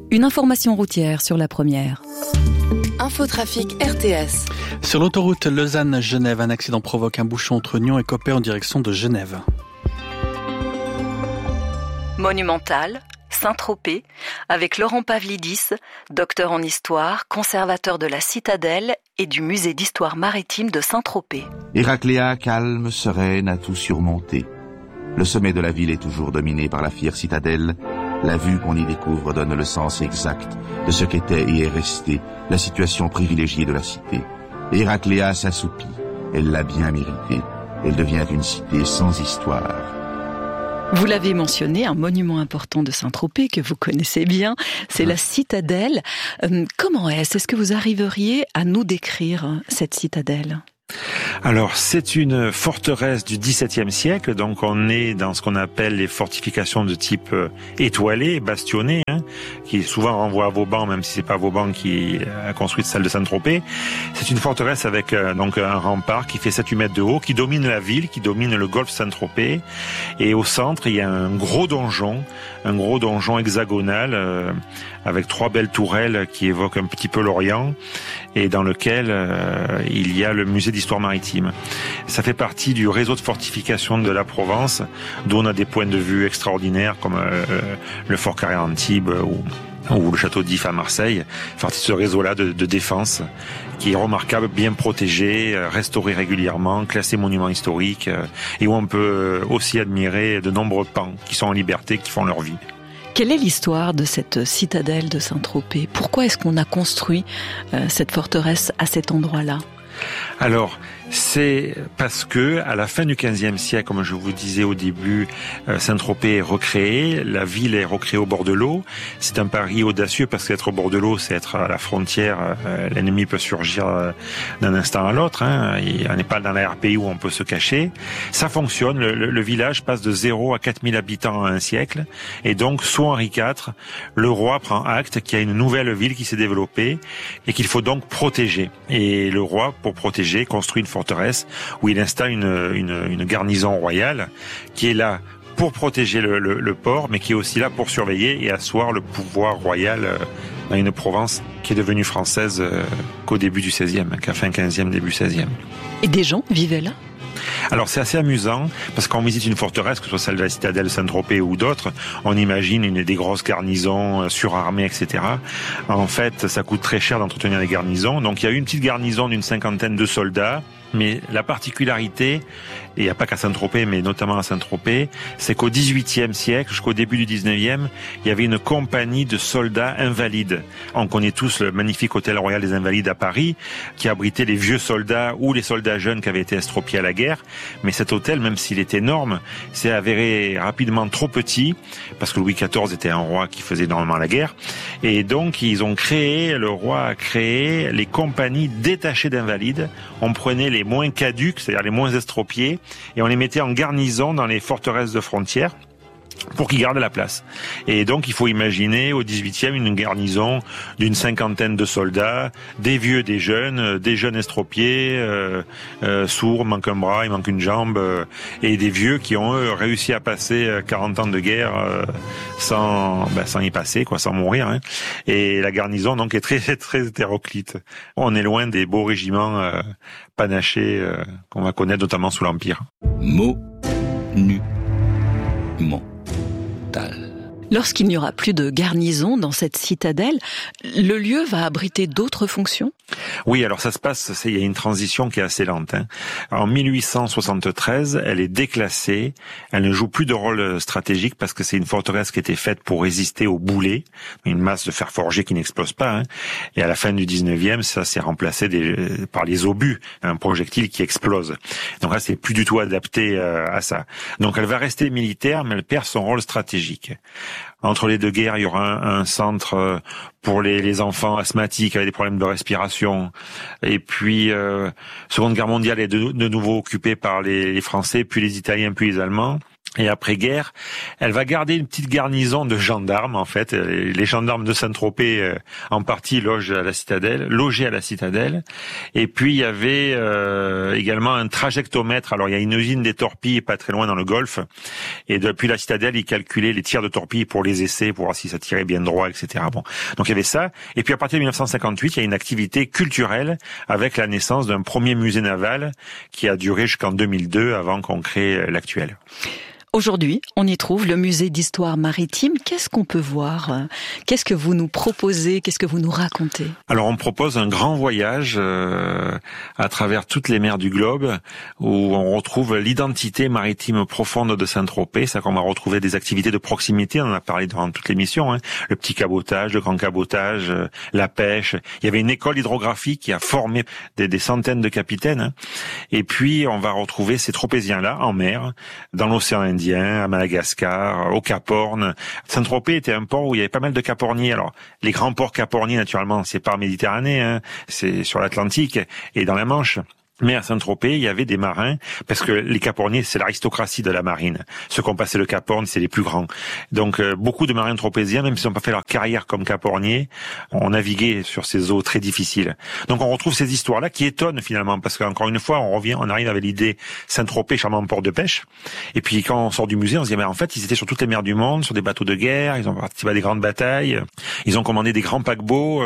Une information routière sur la première. Infotrafic RTS. Sur l'autoroute Lausanne-Genève, un accident provoque un bouchon entre Nyon et Coppet en direction de Genève. Monumental, Saint-Tropez, avec Laurent Pavlidis, docteur en histoire, conservateur de la citadelle et du musée d'histoire maritime de Saint-Tropez. Héracléa, calme, sereine, a tout surmonté. Le sommet de la ville est toujours dominé par la fière citadelle. La vue qu'on y découvre donne le sens exact de ce qu'était et est resté la situation privilégiée de la cité. Héracléa s'assoupit. Elle l'a bien mérité. Elle devient une cité sans histoire. Vous l'avez mentionné, un monument important de Saint-Tropez que vous connaissez bien, c'est la citadelle. Comment est-ce ? Est-ce que vous arriveriez à nous décrire cette citadelle ? Alors, c'est une forteresse du XVIIe siècle, donc on est dans ce qu'on appelle les fortifications de type étoilé, bastionné, qui souvent renvoie à Vauban, même si c'est pas Vauban qui a construit celle de Saint-Tropez. C'est une forteresse avec donc un rempart qui fait 7-8 mètres de haut, qui domine la ville, qui domine le golfe Saint-Tropez. Et au centre, il y a un gros donjon hexagonal avec 3 belles tourelles qui évoquent un petit peu l'Orient et dans lequel il y a le musée d'histoire maritime. Ça fait partie du réseau de fortification de la Provence, d'où on a des points de vue extraordinaires comme le fort Carré Antibes ou le château d'If à Marseille. Fait partie de ce réseau-là de défense qui est remarquable, bien protégé, restauré régulièrement, classé monument historique et où on peut aussi admirer de nombreux pans qui sont en liberté, qui font leur vie. Quelle est l'histoire de cette citadelle de Saint-Tropez ? Pourquoi est-ce qu'on a construit cette forteresse à cet endroit-là ? Alors, c'est parce que à la fin du XVe siècle, comme je vous disais au début, Saint-Tropez est recréée, la ville est recréée au bord de l'eau. C'est un pari audacieux parce qu'être au bord de l'eau, c'est être à la frontière. L'ennemi peut surgir d'un instant à l'autre. On n'est pas dans la RPI où on peut se cacher. Ça fonctionne. Le village passe de 0 à 4000 habitants en un siècle. Et donc, sous Henri IV, le roi prend acte qu'il y a une nouvelle ville qui s'est développée et qu'il faut donc protéger. Et le roi, pour protéger, construit une forteresse où il installe une garnison royale qui est là pour protéger le port, mais qui est aussi là pour surveiller et asseoir le pouvoir royal dans une Provence qui est devenue française qu'au début du XVIe, qu'à fin XVe, début XVIe. Et des gens vivaient là ? Alors c'est assez amusant parce qu'on visite une forteresse, que ce soit celle de la citadelle de Saint-Tropez ou d'autres, on imagine des grosses garnisons surarmées, etc. En fait, ça coûte très cher d'entretenir les garnisons. Donc il y a eu une petite garnison d'une 50aine de soldats. Mais la particularité, et il n'y a pas qu'à Saint-Tropez, mais notamment à Saint-Tropez, c'est qu'au XVIIIe siècle, jusqu'au début du XIXe, il y avait une compagnie de soldats invalides. On connaît tous le magnifique hôtel royal des Invalides à Paris, qui abritait les vieux soldats ou les soldats jeunes qui avaient été estropiés à la guerre. Mais cet hôtel, même s'il est énorme, s'est avéré rapidement trop petit, parce que Louis XIV était un roi qui faisait énormément la guerre. Et donc, le roi a créé les compagnies détachées d'invalides. On prenait les moins caducs, c'est-à-dire les moins estropiés, et on les mettait en garnison dans les forteresses de frontières pour qu'ils gardent la place. Et donc, il faut imaginer au XVIIIe une garnison d'une 50aine de soldats, des vieux, des jeunes estropiés, sourds, manquent un bras, il manque une jambe, et des vieux qui ont réussi à passer 40 ans de guerre sans y passer, sans mourir. Et la garnison donc est très très hétéroclite. On est loin des beaux régiments panachés qu'on va connaître notamment sous l'Empire. Lorsqu'il n'y aura plus de garnison dans cette citadelle, le lieu va abriter d'autres fonctions ? Oui, alors ça se passe, il y a une transition qui est assez lente. En 1873, elle est déclassée, elle ne joue plus de rôle stratégique parce que c'est une forteresse qui était faite pour résister aux boulets, une masse de fer forgé qui n'explose pas. Et à la fin du 19e, ça s'est remplacé par les obus, un projectile qui explose. Donc là, c'est plus du tout adapté à ça. Donc elle va rester militaire, mais elle perd son rôle stratégique. Entre les deux guerres, il y aura un centre pour les enfants asthmatiques avec des problèmes de respiration. Et puis, Seconde Guerre mondiale est de nouveau occupée par les Français, puis les Italiens, puis les Allemands. Et après-guerre, elle va garder une petite garnison de gendarmes, en fait. Les gendarmes de Saint-Tropez, en partie, logés à la citadelle. Et puis, il y avait également un trajectomètre. Alors, il y a une usine des torpilles pas très loin dans le Golfe. Et depuis la citadelle, ils calculaient les tirs de torpilles pour les essais, pour voir si ça tirait bien droit, etc. Bon. Donc, il y avait ça. Et puis, à partir de 1958, il y a une activité culturelle avec la naissance d'un premier musée naval qui a duré jusqu'en 2002 avant qu'on crée l'actuel. Aujourd'hui, on y trouve le musée d'histoire maritime. Qu'est-ce qu'on peut voir ? Qu'est-ce que vous nous proposez ? Qu'est-ce que vous nous racontez ? Alors, on propose un grand voyage à travers toutes les mers du globe où on retrouve l'identité maritime profonde de Saint-Tropez. C'est qu'on va retrouver des activités de proximité. On en a parlé durant toute l'émission. Le petit cabotage, le grand cabotage, la pêche. Il y avait une école hydrographique qui a formé des centaines de capitaines. Et puis, on va retrouver ces Tropéziens-là en mer, dans l'océan Indien, à Madagascar, au Cap Horn. Saint-Tropez était un port où il y avait pas mal de caporniers. Alors, les grands ports caporniers, naturellement, c'est pas en Méditerranée, c'est sur l'Atlantique et dans la Manche. Mais à Saint-Tropez, il y avait des marins, parce que les caporniers, c'est l'aristocratie de la marine. Ceux qui ont passé le Cap Horn, c'est les plus grands. Donc, beaucoup de marins tropéziens, même s'ils n'ont pas fait leur carrière comme caporniers, ont navigué sur ces eaux très difficiles. Donc, on retrouve ces histoires-là qui étonnent finalement, parce qu'encore une fois, on arrive avec l'idée Saint-Tropez, charmant port de pêche. Et puis, quand on sort du musée, on se dit, mais en fait, ils étaient sur toutes les mers du monde, sur des bateaux de guerre, ils ont participé à des grandes batailles, ils ont commandé des grands paquebots.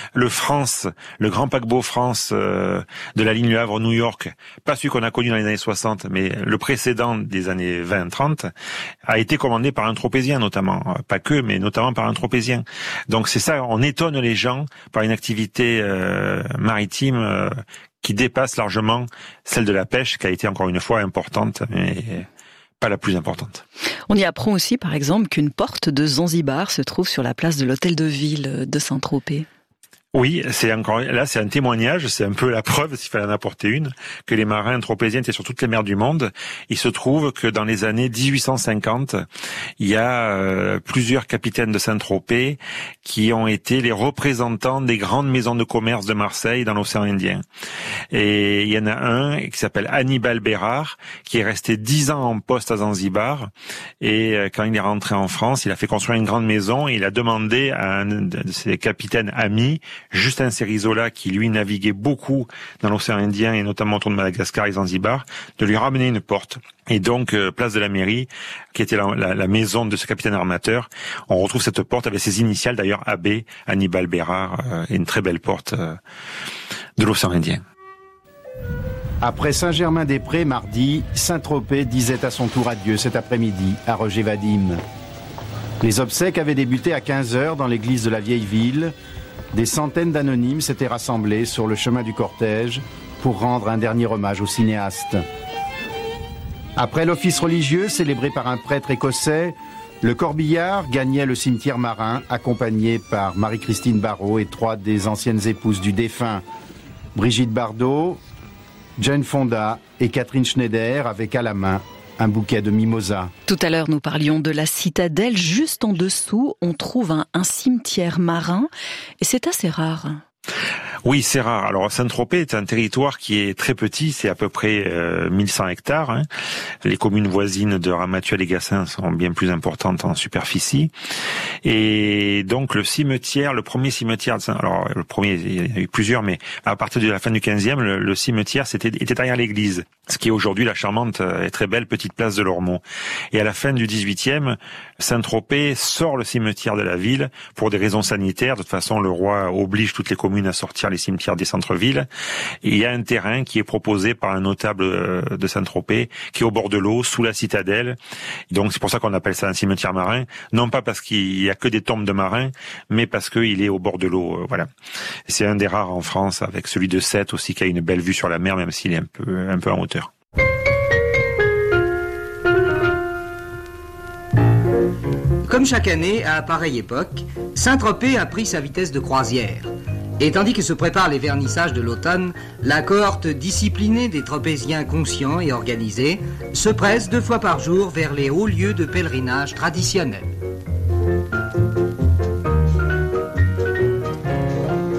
Le grand paquebot France de la ligne Le Havre New York, pas celui qu'on a connu dans les années 60, mais le précédent des années 20-30, a été commandé par un Tropézien notamment. Pas que, mais notamment par un Tropézien. Donc c'est ça, on étonne les gens par une activité maritime qui dépasse largement celle de la pêche, qui a été encore une fois importante, mais pas la plus importante. On y apprend aussi, par exemple, qu'une porte de Zanzibar se trouve sur la place de l'hôtel de ville de Saint-Tropez. Oui, c'est un témoignage, c'est un peu la preuve, s'il fallait en apporter une, que les marins tropéziens étaient sur toutes les mers du monde. Il se trouve que dans les années 1850, il y a plusieurs capitaines de Saint-Tropez qui ont été les représentants des grandes maisons de commerce de Marseille dans l'océan Indien. Et il y en a un qui s'appelle Hannibal Bérard, qui est resté 10 ans en poste à Zanzibar. Et quand il est rentré en France, il a fait construire une grande maison et il a demandé à un de ses capitaines amis, Justin Cerizola, qui lui naviguait beaucoup dans l'océan Indien et notamment autour de Madagascar et Zanzibar, de lui ramener une porte. Et donc, place de la mairie, qui était la maison de ce capitaine armateur, on retrouve cette porte avec ses initiales, d'ailleurs AB, Hannibal Bérard, et une très belle porte de l'océan Indien. Après Saint-Germain-des-Prés, mardi, Saint-Tropez disait à son tour adieu cet après-midi à Roger Vadim. Les obsèques avaient débuté à 15h dans l'église de la vieille ville. Des centaines d'anonymes s'étaient rassemblés sur le chemin du cortège pour rendre un dernier hommage au cinéaste. Après l'office religieux célébré par un prêtre écossais, le corbillard gagnait le cimetière marin accompagné par Marie-Christine Barrault et 3 des anciennes épouses du défunt, Brigitte Bardot, Jane Fonda et Catherine Schneider, avec à la main un bouquet de mimosas. Tout à l'heure, nous parlions de la citadelle. Juste en dessous, on trouve un cimetière marin et c'est assez rare. Oui, c'est rare. Alors, Saint-Tropez est un territoire qui est très petit, c'est à peu près 1100 hectares. Les communes voisines de Ramatuelle et Gassin sont bien plus importantes en superficie. Et donc, le premier cimetière, alors le premier, il y en a eu plusieurs, mais à partir de la fin du 15e, le cimetière était derrière l'église, ce qui est aujourd'hui la charmante et très belle petite place de l'Ormeau. Et à la fin du 18e, Saint-Tropez sort le cimetière de la ville pour des raisons sanitaires. De toute façon, le roi oblige toutes les communes à sortir les cimetières des centres-villes. Et il y a un terrain qui est proposé par un notable de Saint-Tropez, qui est au bord de l'eau, sous la citadelle. Donc c'est pour ça qu'on appelle ça un cimetière marin. Non pas parce qu'il y a que des tombes de marins, mais parce qu'il est au bord de l'eau. Voilà. C'est un des rares en France, avec celui de Sète aussi, qui a une belle vue sur la mer, même s'il est un peu en hauteur. Comme chaque année, à pareille époque, Saint-Tropez a pris sa vitesse de croisière. Et tandis que se préparent les vernissages de l'automne, la cohorte disciplinée des Tropéziens conscients et organisés se presse 2 fois par jour vers les hauts lieux de pèlerinage traditionnels.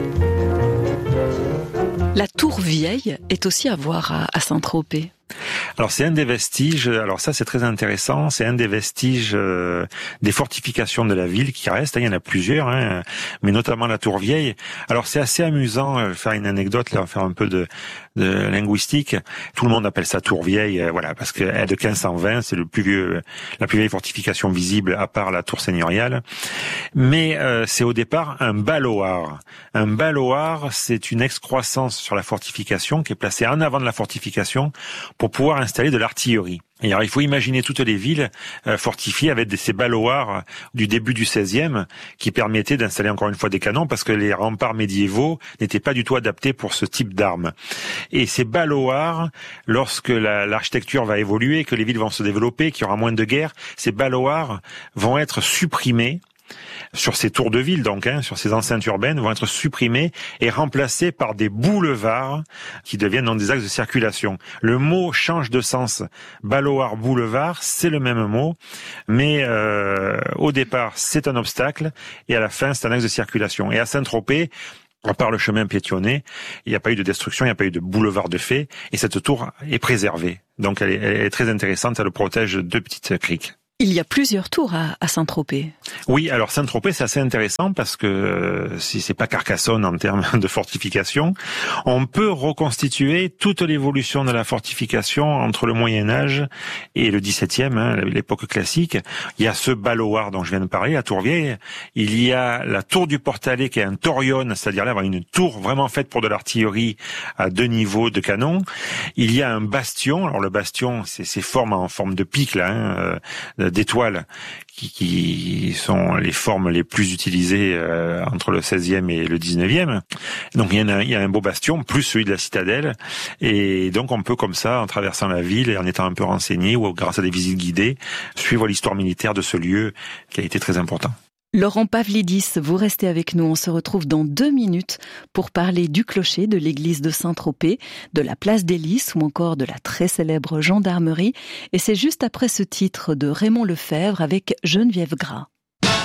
La tour vieille est aussi à voir à Saint-Tropez. Alors c'est un des vestiges, alors ça c'est très intéressant, c'est un des vestiges des fortifications de la ville qui restent, il y en a plusieurs, mais notamment la Tour Vieille. Alors c'est assez amusant, je vais faire une anecdote, là, on va faire un peu de linguistique. Tout le monde appelle ça Tour Vieille, voilà, parce qu'elle est de 1520, c'est la plus vieille fortification visible à part la tour seigneuriale. Mais c'est au départ un balloar. Un balloar, c'est une excroissance sur la fortification qui est placée en avant de la fortification pour pouvoir installer de l'artillerie. Et alors, il faut imaginer toutes les villes fortifiées avec ces balloirs du début du XVIe qui permettaient d'installer encore une fois des canons parce que les remparts médiévaux n'étaient pas du tout adaptés pour ce type d'armes. Et ces balloirs, lorsque l'architecture va évoluer, que les villes vont se développer, qu'il y aura moins de guerres, ces balloirs vont être supprimés sur ces tours de ville, donc, sur ces enceintes urbaines, vont être supprimés et remplacés par des boulevards qui deviennent dans des axes de circulation. Le mot change de sens. Balloar, boulevard, c'est le même mot, mais au départ, c'est un obstacle et à la fin, c'est un axe de circulation. Et à Saint-Tropez, à part le chemin piétonné, il n'y a pas eu de destruction, il n'y a pas eu de boulevard de fait, et cette tour est préservée. Donc elle est très intéressante, elle protège 2 petites criques. Il y a plusieurs tours à Saint-Tropez. Oui, alors Saint-Tropez, c'est assez intéressant parce que si c'est pas Carcassonne en termes de fortification, on peut reconstituer toute l'évolution de la fortification entre le Moyen-Âge et le XVIIe, l'époque classique. Il y a ce balloar dont je viens de parler, la Tour Vieille. Il y a la tour du Portalet qui est un torion, c'est-à-dire là, une tour vraiment faite pour de l'artillerie à 2 niveaux de canon. Il y a un bastion. Alors le bastion, c'est ces formes en forme de pic, là, d'étoiles qui sont les formes les plus utilisées entre le 16e et le 19e. Donc il y a un beau bastion, plus celui de la citadelle, et donc on peut comme ça, en traversant la ville et en étant un peu renseigné ou grâce à des visites guidées, suivre l'histoire militaire de ce lieu qui a été très important. Laurent Pavlidis, vous restez avec nous. On se retrouve dans 2 minutes pour parler du clocher de l'église de Saint-Tropez, de la place des Lys ou encore de la très célèbre gendarmerie. Et c'est juste après ce titre de Raymond Lefebvre avec Geneviève Gras.